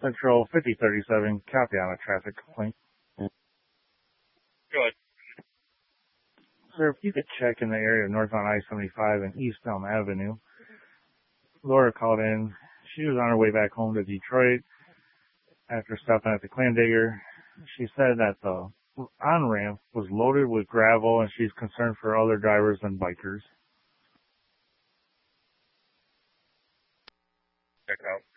Central 5037, copy on a traffic complaint. Go ahead. Sir, if you could check in the area of northbound I-75 and East Elm Avenue. Laura called in. She was on her way back home to Detroit after stopping at the Clam Digger. She said that the on-ramp was loaded with gravel and she's concerned for other drivers and bikers. Check out.